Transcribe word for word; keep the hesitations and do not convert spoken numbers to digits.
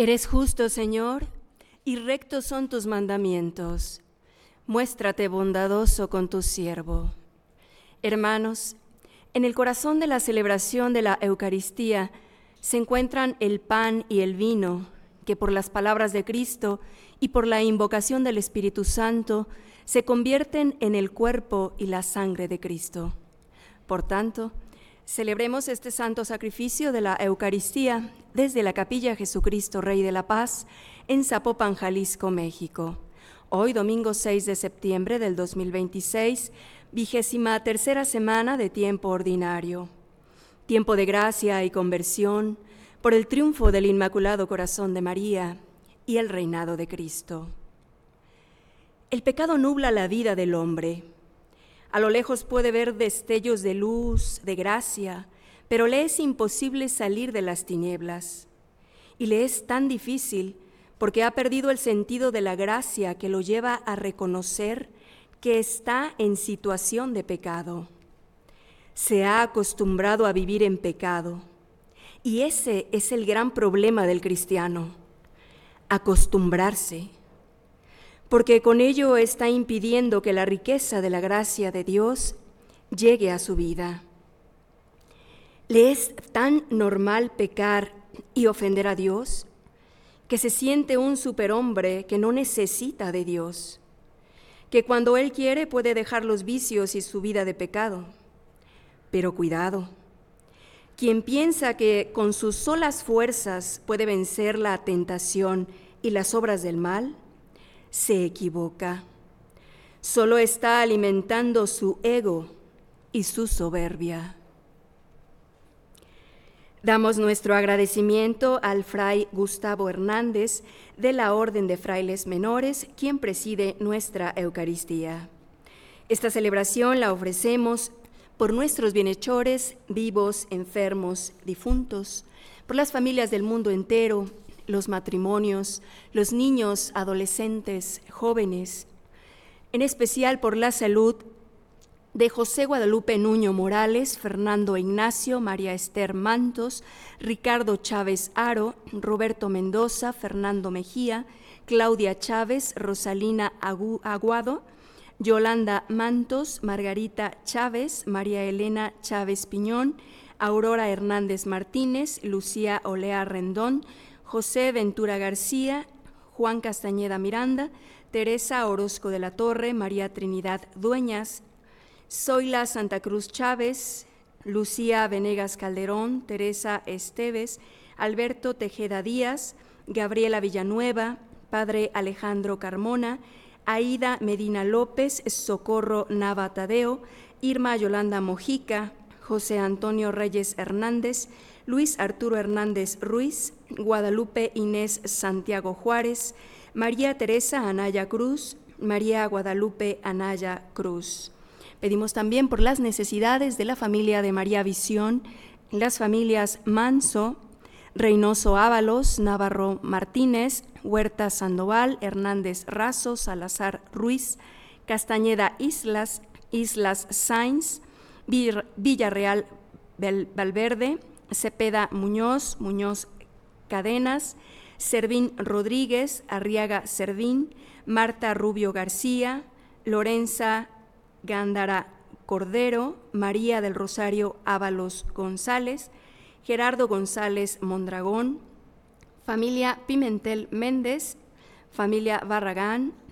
Eres justo, Señor, y rectos son tus mandamientos. Muéstrate bondadoso con tu siervo. Hermanos, en el corazón de la celebración de la Eucaristía se encuentran el pan y el vino, que por las palabras de Cristo y por la invocación del Espíritu Santo se convierten en el cuerpo y la sangre de Cristo. Por tanto, celebremos este santo sacrificio de la Eucaristía desde la Capilla Jesucristo Rey de la Paz en Zapopan, Jalisco, México. Hoy, domingo seis de septiembre del dos mil veintiséis, vigésima tercera semana de tiempo ordinario. Tiempo de gracia y conversión por el triunfo del Inmaculado Corazón de María y el reinado de Cristo. El pecado nubla la vida del hombre. A lo lejos puede ver destellos de luz, de gracia, pero le es imposible salir de las tinieblas. Y le es tan difícil porque ha perdido el sentido de la gracia que lo lleva a reconocer que está en situación de pecado. Se ha acostumbrado a vivir en pecado. Y ese es el gran problema del cristiano, acostumbrarse. Porque con ello está impidiendo que la riqueza de la gracia de Dios llegue a su vida. Le es tan normal pecar y ofender a Dios que se siente un superhombre que no necesita de Dios, que cuando Él quiere puede dejar los vicios y su vida de pecado. Pero cuidado, quien piensa que con sus solas fuerzas puede vencer la tentación y las obras del mal, se equivoca. Solo está alimentando su ego y su soberbia. Damos nuestro agradecimiento al fray Gustavo Hernández de la Orden de Frailes Menores, quien preside nuestra Eucaristía. Esta celebración la ofrecemos por nuestros bienhechores, vivos, enfermos, difuntos, por las familias del mundo entero, los matrimonios, los niños, adolescentes, jóvenes, en especial por la salud de José Guadalupe Nuño Morales, Fernando Ignacio, María Esther Mantos, Ricardo Chávez Aro, Roberto Mendoza, Fernando Mejía, Claudia Chávez, Rosalina Aguado, Yolanda Mantos, Margarita Chávez, María Elena Chávez Piñón, Aurora Hernández Martínez, Lucía Olea Rendón, José Ventura García, Juan Castañeda Miranda, Teresa Orozco de la Torre, María Trinidad Dueñas, Zoila Santa Cruz Chávez, Lucía Venegas Calderón, Teresa Esteves, Alberto Tejeda Díaz, Gabriela Villanueva, Padre Alejandro Carmona, Aida Medina López, Socorro Nava Tadeo, Irma Yolanda Mojica, José Antonio Reyes Hernández, Luis Arturo Hernández Ruiz, Guadalupe Inés Santiago Juárez, María Teresa Anaya Cruz, María Guadalupe Anaya Cruz. Pedimos también por las necesidades de la familia de María Visión, las familias Manso, Reynoso Ábalos, Navarro Martínez, Huerta Sandoval, Hernández Razo, Salazar Ruiz, Castañeda Islas, Islas Sainz, Villarreal Valverde, Cepeda Muñoz, Muñoz Cadenas, Servín Rodríguez, Arriaga Servín, Marta Rubio García, Lorenza Gándara Cordero, María del Rosario Ábalos González, Gerardo González Mondragón, familia Pimentel Méndez, familia Barragán,